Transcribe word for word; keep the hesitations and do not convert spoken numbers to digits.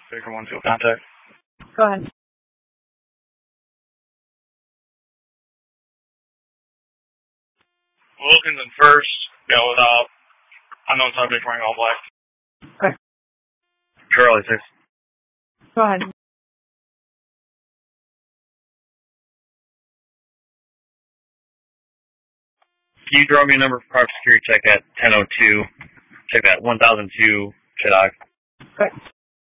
Baker one field contact. Go ahead. Wilkinson first, go without unknown subject wearing all black. Okay. Charlie six. Go ahead. Can you draw me a number for private security check at ten oh two? Check that one thousand two, Chedok. Okay.